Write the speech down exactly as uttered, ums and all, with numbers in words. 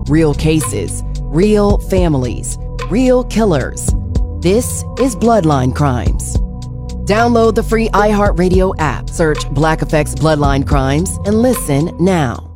Real cases, real families, real killers. This is Bloodline Crimes. Download the free iHeartRadio app, search Black Effects Bloodline Crimes, and listen now.